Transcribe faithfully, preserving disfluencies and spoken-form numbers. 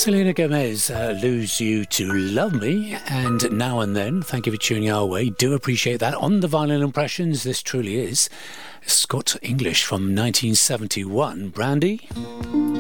Selena Gomez, uh, Lose You to Love Me, and Now and Then. Thank you for tuning our way. Do appreciate that. On the Vinyl Impressions, this truly is Scott English from nineteen seventy-one. Brandy?